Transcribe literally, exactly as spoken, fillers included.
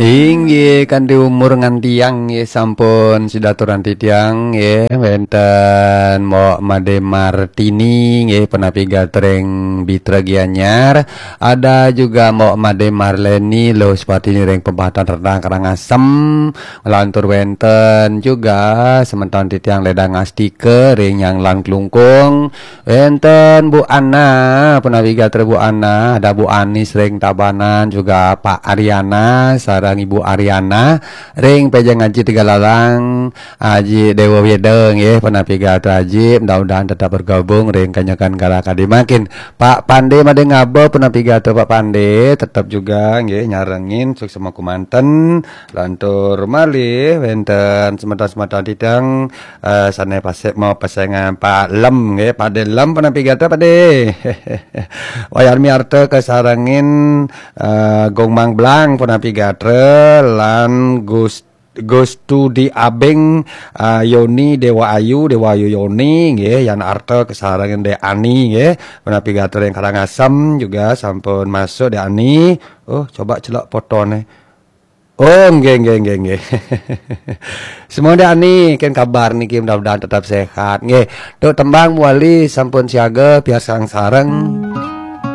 Inggih kan di umur ngantiang nggih sampun sidaturanti tiang nggih wenten Mo Made Martini nggih penapi gatreng Bitra Gianyar, ada juga Mo Made Marleni lo seperti ini reng pembatan rendang Karangasem, lantur wenten juga sementan di tiang ledang astike ring yang lang klungkung, wenten Bu Ana penapi gatre Bu Ana, ada Bu Anis ring Tabanan, juga Pak Ariana sarang Ibu Ariana ring pejang ngaji tiga lalang Haji Dewa Wedeng ya penapi gatra Haji, mudah-mudahan tetap bergabung ring kanyakan kala kadi makin Pak Pande made ngabo penapi gatra Pak Pande tetap juga nggih nyarengin sukses sama kumanten lantur malih wenten semeton-semeton tidang uh, sane pasek mau pasengan Pak Lem nggih Pak Lem penapi gatra Pade wayar miarte kesarengin uh, Gong Mang Blang penapi gatra lan Gus Gustu di Abeng uh, Yoni Dewa Ayu Dewa Ayu Yoni nggih yan arte kesarangan De Ani nggih penapi gatra yang Karangasem juga sampun masuk De Ani. Oh coba celok fotone. Oh nggih nggih nggih nggih. Semua De Ani kan kabar niki mudah-mudahan tetap sehat nggih. Tuk tembang wali sampun siaga biar sareng-sareng.